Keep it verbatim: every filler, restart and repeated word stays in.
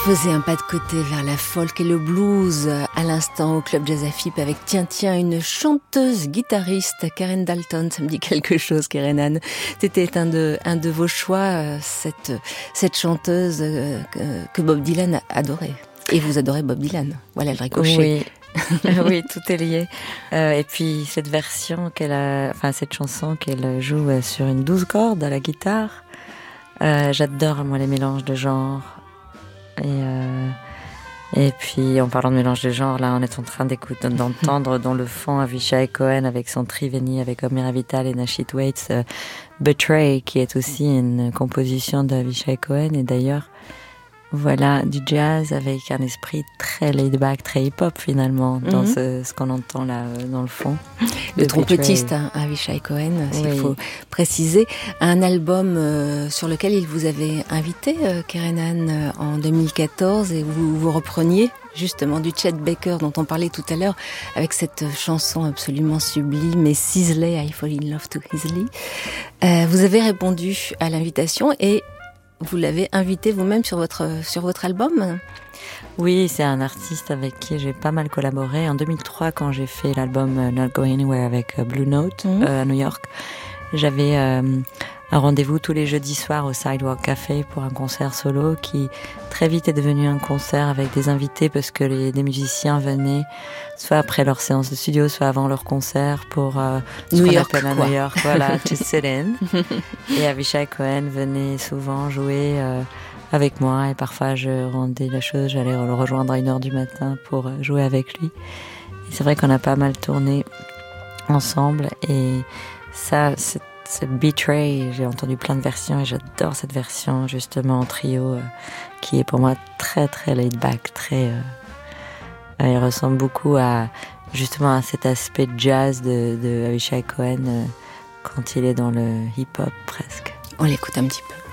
faisait un pas de côté vers la folk et le blues à l'instant au Club Jazz Afip avec tiens tiens une chanteuse guitariste, Karen Dalton. Ça me dit quelque chose, Kerenan. C'était un de un de vos choix, cette cette chanteuse que Bob Dylan adorait. Et vous adorez Bob Dylan. Voilà le ricochet. Oui. Oui, tout est lié. Euh, et puis cette version qu'elle a, enfin cette chanson qu'elle joue sur une douze cordes à la guitare. Euh, j'adore moi les mélanges de genres. Et euh, et puis en parlant de mélange de genres, là on est en train d'écouter, d'entendre dans le fond Avishai Cohen avec son Triveni avec Omer Avital et Nashit Waits, euh, Betray, qui est aussi une composition d'Avishai Cohen. Et d'ailleurs voilà, du jazz avec un esprit très laid-back, très hip-hop finalement, dans mm-hmm. ce, ce qu'on entend là dans le fond. Le trompettiste, hein, Avishai Cohen, s'il oui. faut préciser. Un album euh, sur lequel il vous avait invité, euh, Kerenan, euh, en deux mille quatorze, et vous vous repreniez justement du Chet Baker dont on parlait tout à l'heure, avec cette chanson absolument sublime et ciselée, I Fall in Love Too Easily. Euh, vous avez répondu à l'invitation et vous l'avez invité vous-même sur votre, sur votre album ? Oui, c'est un artiste avec qui j'ai pas mal collaboré. En deux mille trois, quand j'ai fait l'album Not Going Anywhere avec Blue Note mmh. euh, à New York, j'avais euh, un rendez-vous tous les jeudis soirs au Sidewalk Café pour un concert solo qui très vite est devenu un concert avec des invités parce que les, des musiciens venaient soit après leur séance de studio, soit avant leur concert pour euh, ce New qu'on York, appelle à quoi. New York, voilà, to sit in. Et Avishai Cohen venait souvent jouer euh, avec moi et parfois je rendais la chose, j'allais le rejoindre à une heure du matin pour jouer avec lui. Et c'est vrai qu'on a pas mal tourné ensemble et ça, c'est ce Betray, j'ai entendu plein de versions et j'adore cette version justement en trio euh, qui est pour moi très très laid back, très euh, elle ressemble beaucoup à justement à cet aspect jazz de, de Avishai Cohen euh, quand il est dans le hip hop presque. On l'écoute un petit peu.